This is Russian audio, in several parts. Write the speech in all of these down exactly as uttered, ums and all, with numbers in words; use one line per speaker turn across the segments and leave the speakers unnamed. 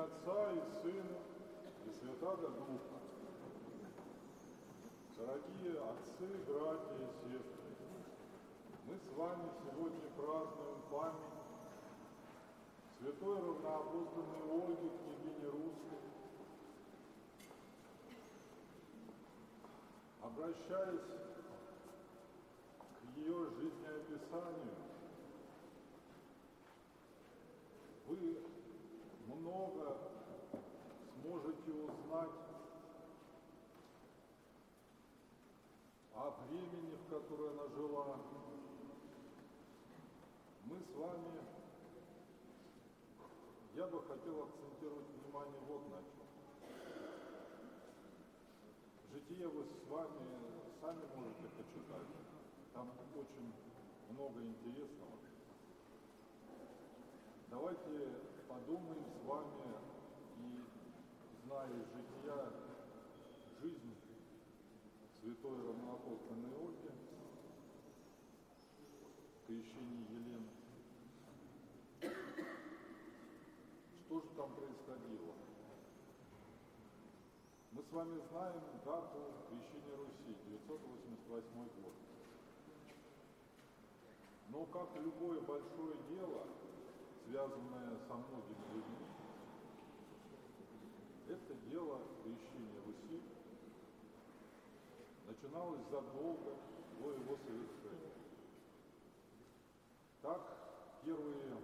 имя Отца и Сына и Святаго Духа. Дорогие отцы, братья и сестры, мы с вами сегодня празднуем память святой равноапостольной Ольги, княгини Русской. Обращаясь к ее жизнеописанию, вы много сможете узнать о времени, в которое она жила. Мы с вами, я бы хотел акцентировать внимание вот на чем. Житие вы с вами сами можете почитать, там очень много интересного. Давайте подумаем с вами и, зная из жития жизнь святой равноапостольной Ольги, крещение Елены. Что же там происходило? Мы с вами знаем дату крещения Руси, девятьсот восемьдесят восьмой год. Но как любое большое дело, связанное со многими людьми, это дело крещения Руси начиналось задолго до его совершения. Так, первые,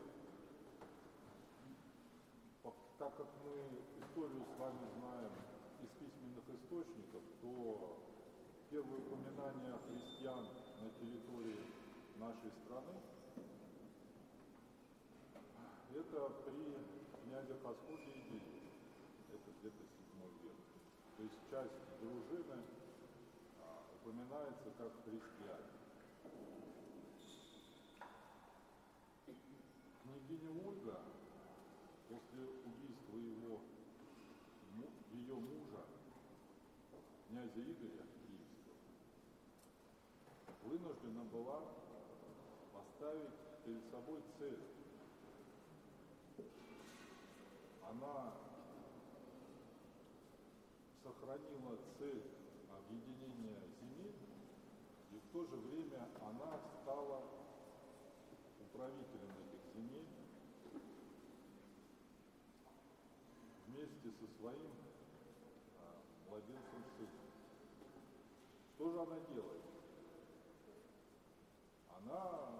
так как мы историю с вами знаем из письменных источников, то первые упоминания христиан на территории нашей страны это при князе Хасходе и Гире. Это где-то седьмой век. То есть часть дружины а, упоминается как христиане. Княгиня Ольга после убийства его, ее мужа, князя Игоря Киевского, вынуждена была поставить перед собой цель. Она сохранила цель объединения земель, и в то же время она стала управителем этих земель вместе со своим а, младенцем сыном. Что же она делает? Она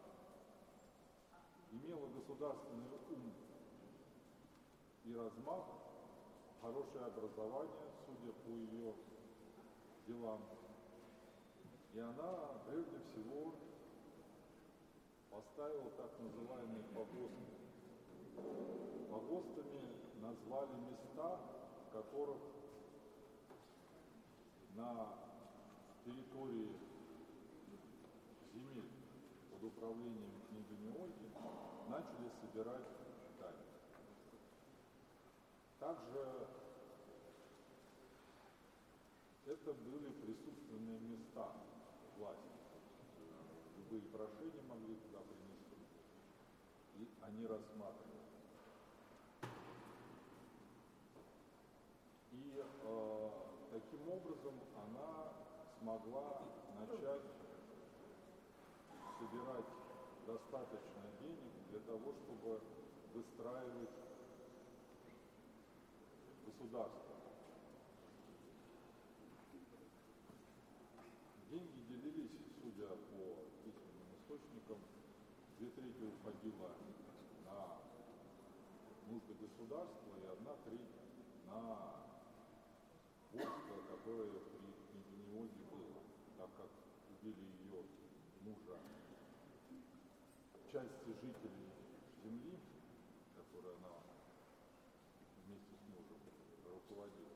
имела государственный ум и размах, хорошее образование, судя по ее делам. И она, прежде всего, поставила так называемые погосты. Погостами назвали места, в которых на территории земель под управлением княгини Ольги начали собирать дань. Также это были присутственные места власти. Любые прошения могли туда принести, и они рассматривали. И э, таким образом она смогла начать собирать достаточно денег для того, чтобы выстраивать государство. Деньги делились, судя по письменным источникам, две трети уходило на нужды государства и одна треть на войско, которое при княгине Ольге было, так как убили ее мужа части жителей земли, которую она вместе с мужем руководила,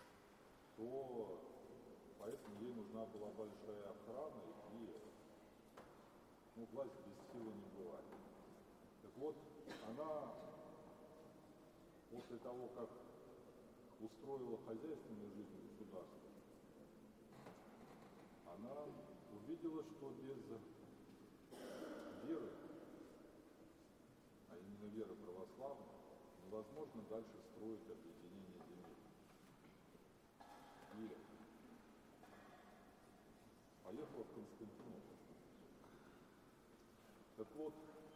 то поэтому ей нужна была большая охрана, и ну, власть без силы не бывает. Так вот, она после того, как устроила хозяйственную жизнь государства, она увидела, что без веры, а именно веры православной, невозможно дальше строить объединение земель. И поехала в Константинополь. Так вот,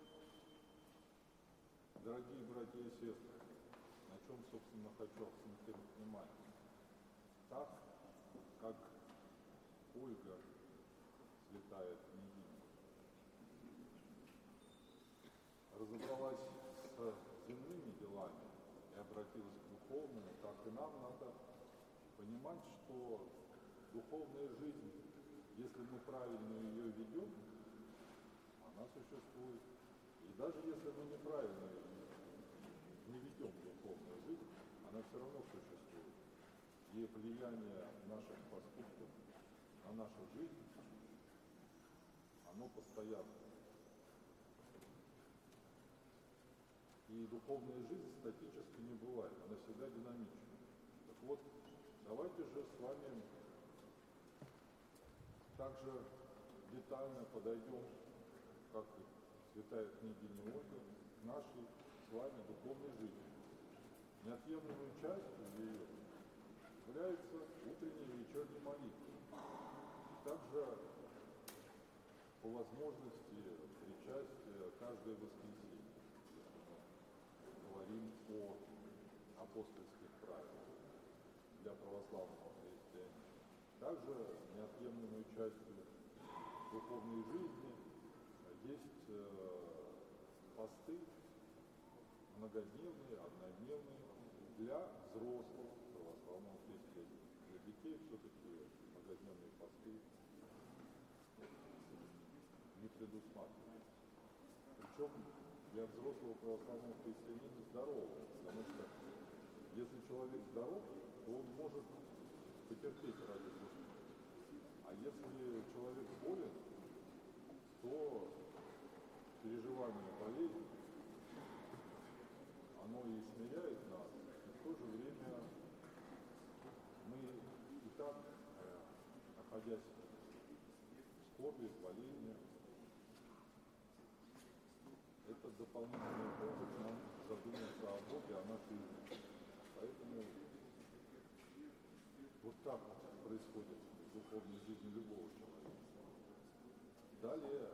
дорогие братья и сестры, на чем, собственно, хочу акцентировать внимание. Так, как Ольга, святая княгиня, разобралась с земными делами и обратилась к духовному, так и нам надо понимать, что духовная жизнь, если мы правильно ее ведем, она существует. И даже если мы неправильно не ведем духовную жизнь, она все равно существует. И влияние наших поступков на нашу жизнь, оно постоянно. И духовная жизнь статически не бывает, она всегда динамична. Так вот, давайте же с вами также детально подойдем, как и святая княгиня Ольга, к нашей с вами духовной жизни. Неотъемлемой частью ее является утренняя и вечерняя молитва. Также по возможности причастие каждое воскресенье, если мы говорим о апостольских правилах для православного христианина. Также неотъемлемой частью духовной жизни есть э, посты многодневные, однодневные для взрослого православного христианина. Для детей все-таки многодневные посты не предусматриваются. Причем для взрослого православного христианина здорового, потому что если человек здоров, то он может потерпеть ради Господа. А если человек болен, то переживание болезни, оно и смиряет нас, и в то же время мы и так, находясь в скорби, в болезни, это дополнительный повод нам задуматься о Боге, о нашей жизни. Поэтому вот так происходит в духовной жизни любого человека. Далее,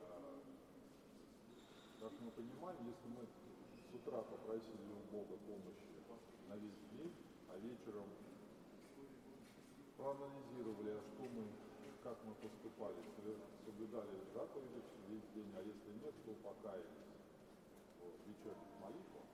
как мы понимаем, если мы с утра попросили у Бога помощи на весь день, а вечером проанализировали, а что мы, как мы поступали, соблюдали заповеди весь день, а если нет, то покаялись в вечерних молитвах.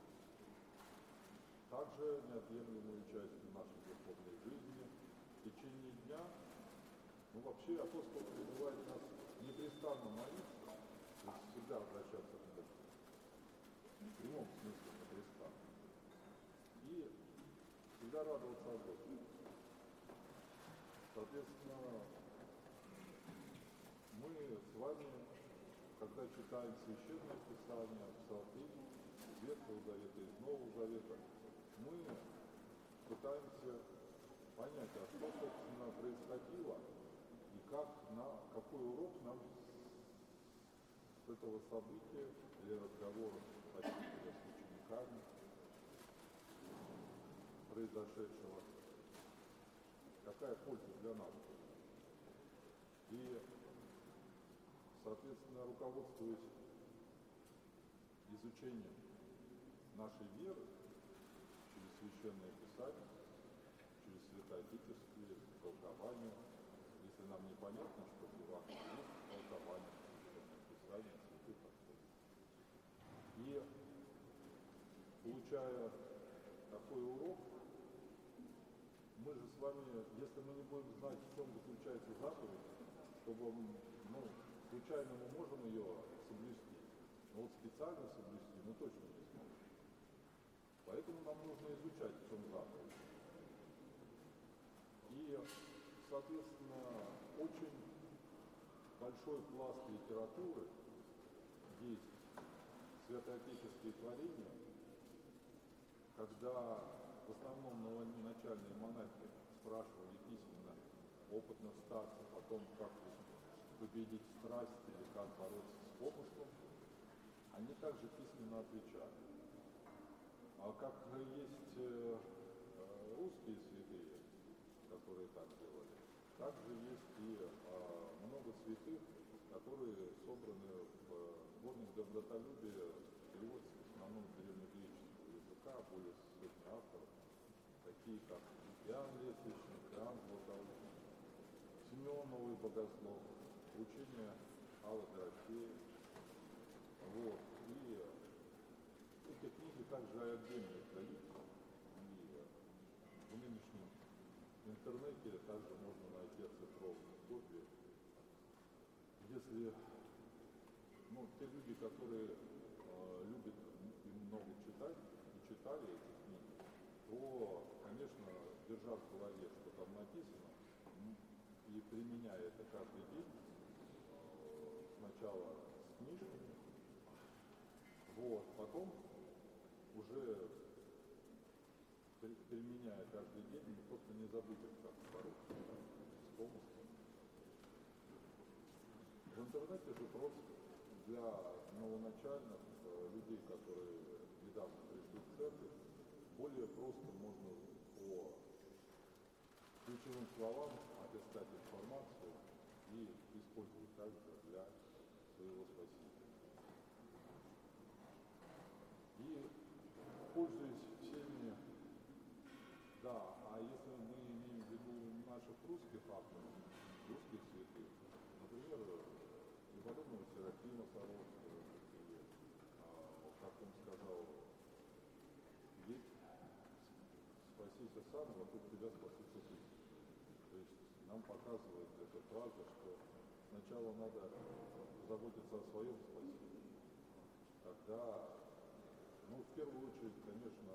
Также неотъемлемую частью нашей духовной жизни в течение дня, ну вообще апостол призывает нас непрестанно молиться, то есть всегда обращаться к Богу, в прямом смысле непрестанно, и всегда радоваться о Боге. Соответственно, мы с вами, когда читаем Священное Писание, Псалтырь, из Ветхого Завета, из Нового Завета, мы пытаемся понять, а что, собственно, происходило, и как, на, какой урок нам с этого события или разговора Спасителя с учениками произошедшего, какая польза для нас. И, соответственно, руководствуясь изучением нашей веры через Священное Писание, через святоотеческие толкования, если нам непонятно, что в Евангелии есть толкование Священного Писания, святых апостолов. И, получая такой урок, мы же с вами, если мы не будем знать, в чем заключается заповедь, чтобы, ну, случайно мы можем ее соблюсти, но вот специально соблюсти мы точно не сможем. Поэтому нам нужно изучать, в чем заповедь. И, соответственно, очень большой пласт литературы есть, святоотеческие творения, когда в основном новоначальные монахи спрашивали письменно опытных старцев о том, как победить страсть или как бороться с помыслом, они также письменно отвечали. А как есть э, э, русские святые, которые так делали, также есть и э, много святых, которые собраны в э, сборник «Добротолюбие», перевод в основном древнегреческого языка, более сотни авторов, такие как Иоанн Лествичник, Иоанн Златоуст, Симеон Новый Богослов, учение Аллы Дорофеи. Вот. И эти книги также отдельно издаются, и в нынешнем интернете также можно найти оцифрованные копии. Если ну, те люди, которые э, любят и много читать, и читали эти книги, то, конечно, держа в голове, что там написано, и применяя это каждый день, э, сначала с книжками, вот, потом уже при, применяя каждый день, просто не забудет, как бороться с помыслом. В интернете же просто для новоначальных э, людей, которые недавно пришли в церковь, более просто можно по ключевым словам отыскать информацию и использовать также для своего спасения. И пользуясь всеми, да, а если мы имеем в виду наших русских авторов, русских святых, например, преподобного Серафима Саровского, или, а, как он сказал, есть спасися сам, вокруг тебя спасутся тысячи. То есть нам показывает эта фраза, что сначала надо заботиться о своем спасении. Тогда, ну, в первую очередь, конечно,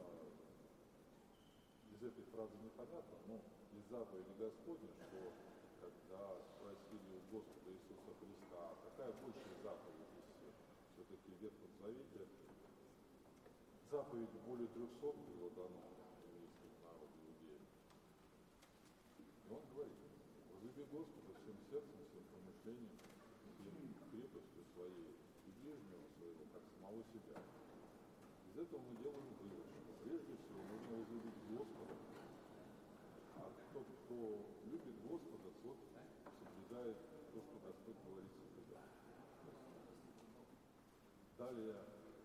из этой фразы непонятно, но из заповеди Господня, что когда спросили у Господа Иисуса Христа, какая большая заповедь из всех, все-таки в Ветхом Завете заповедь более трехсот было дано еврейскому народу иудеям. И он говорит: возлюби Господа всем сердцем, всем помышлением, всем крепостью своей и ближнего своего, как самого себя. Из этого мы делаем вывод, что прежде всего нужно возлюбить Господа, а тот, кто любит Господа, тот соблюдает то, что Господь говорит соблюдать. Далее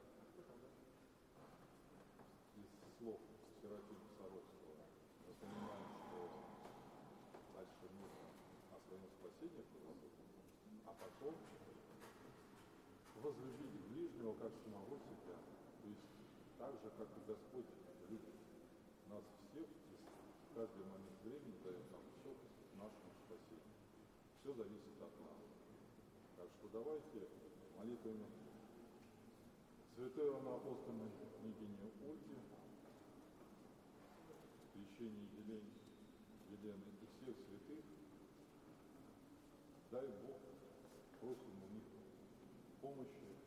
из слов Серафима Саровского мы понимаем, что дальше нужно о своем спасении позаботиться, а потом возлюбить ближнего как самого себя. То есть так же, как и Господь любит нас всех, и в каждый момент времени дает нам все к нашему спасению. Все зависит от нас. Так что давайте молитвами святой равноапостольной княгини Ольги, крещение Елены, Елены и всех святых, дай Бог, просим у них помощи